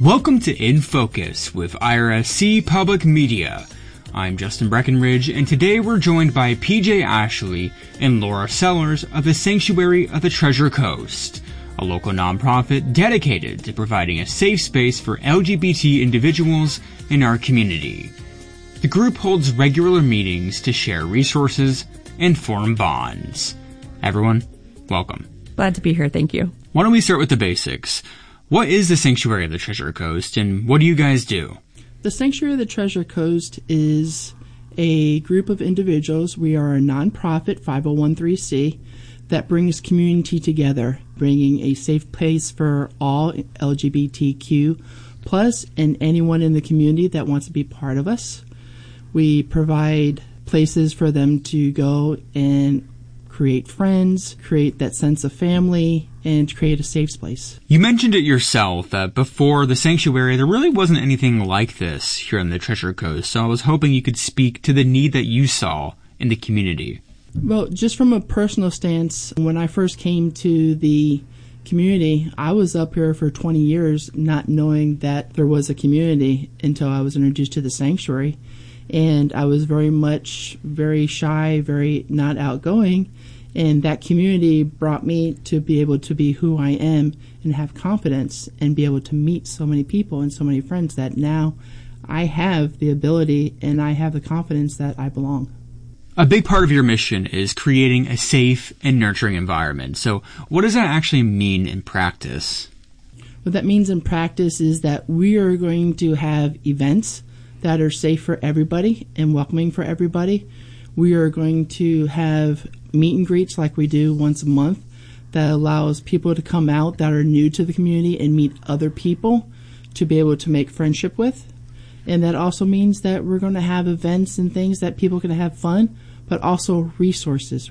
Welcome to In Focus with IRSC Public Media. I'm Justin Breckenridge, and today we're joined by PJ Ashley and Laura Sellers of the Sanctuary of the Treasure Coast, a local nonprofit dedicated to providing a safe space for LGBT individuals in our community. The group holds regular meetings to share resources and form bonds. Everyone, welcome. Glad to be here, thank you. Why don't we start with the basics? What is the Sanctuary of the Treasure Coast, and what do you guys do? The Sanctuary of the Treasure Coast is a group of individuals. We are a nonprofit 501(c) that brings community together, bringing a safe place for all LGBTQ plus and anyone in the community that wants to be part of us. We provide places for them to go and create friends, create that sense of family, and create a safe place. You mentioned it yourself that before the Sanctuary, there really wasn't anything like this here on the Treasure Coast, so I was hoping you could speak to the need that you saw in the community. Well, just from a personal stance, when I first came to the community, I was up here for 20 years not knowing that there was a community until I was introduced to the Sanctuary. And I was very shy, very not outgoing. And that community brought me to be able to be who I am and have confidence and be able to meet so many people and so many friends that now I have the ability and I have the confidence that I belong. A big part of your mission is creating a safe and nurturing environment. So what does that actually mean in practice? What that means in practice is that we are going to have events that are safe for everybody and welcoming for everybody. We are going to have meet and greets like we do once a month that allows people to come out that are new to the community and meet other people to be able to make friendship with. And that also means that we're going to have events and things that people can have fun, but also resources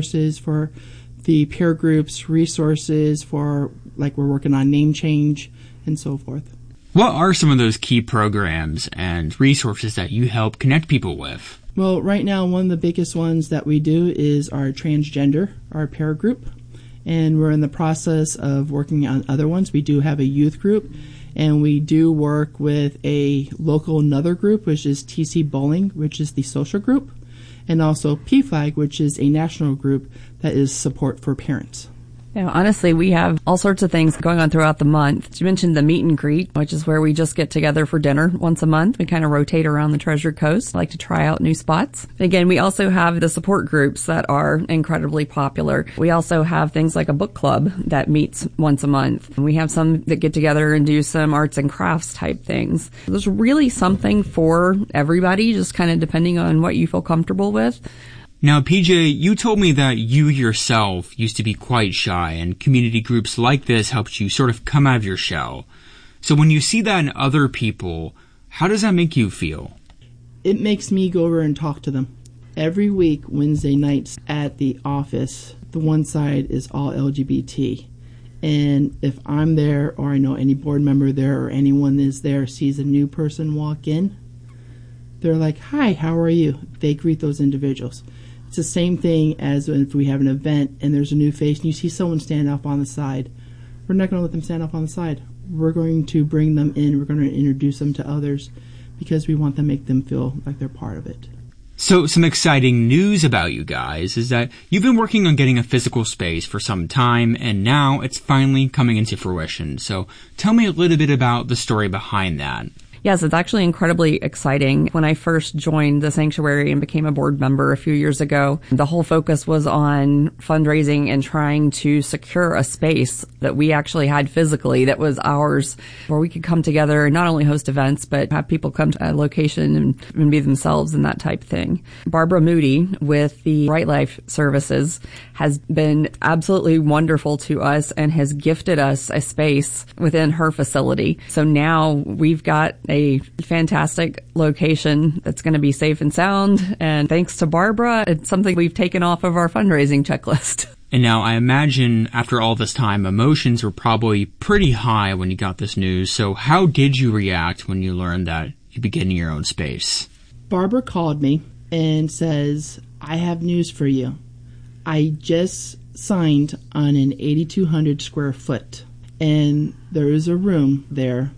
for the peer groups, resources for, like, we're working on name change and so forth. What are some of those key programs and resources that you help connect people with? Well, right now, one of the biggest ones that we do is our transgender, our peer group, and we're in the process of working on other ones. We do have a youth group, and we do work with a local another group, which is TC Bowling, which is the social group, and also PFLAG, which is a national group that is support for parents. Yeah, honestly, we have all sorts of things going on throughout the month. You mentioned the meet and greet, which is where we just get together for dinner once a month. We kind of rotate around the Treasure Coast. I like to try out new spots. Again, we also have the support groups that are incredibly popular. We also have things like a book club that meets once a month. We have some that get together and do some arts and crafts type things. There's really something for everybody, just kind of depending on what you feel comfortable with. Now, PJ, you told me that you yourself used to be quite shy, and community groups like this helped you sort of come out of your shell. So when you see that in other people, how does that make you feel? It makes me go over and talk to them. Every week, Wednesday nights at the office, the one side is all LGBT. And if I'm there, or I know any board member there, or anyone is there, sees a new person walk in, they're like, "Hi, how are you?" They greet those individuals. It's the same thing as if we have an event and there's a new face and you see someone stand up on the side. We're not going to let them stand up on the side. We're going to bring them in. We're going to introduce them to others because we want to make them feel like they're part of it. So some exciting news about you guys is that you've been working on getting a physical space for some time, and now it's finally coming into fruition. So tell me a little bit about the story behind that. Yes, it's actually incredibly exciting. When I first joined the Sanctuary and became a board member a few years ago, the whole focus was on fundraising and trying to secure a space that we actually had physically that was ours, where we could come together and not only host events, but have people come to a location and be themselves and that type of thing. Barbara Moody with the Right Life Services has been absolutely wonderful to us and has gifted us a space within her facility. So now we've got a fantastic location that's going to be safe and sound. And thanks to Barbara, it's something we've taken off of our fundraising checklist. And now I imagine after all this time, emotions were probably pretty high when you got this news. So how did you react when you learned that you'd be getting your own space? Barbara called me and says, "I have news for you. I just signed on an 8,200 square foot, and there is a room there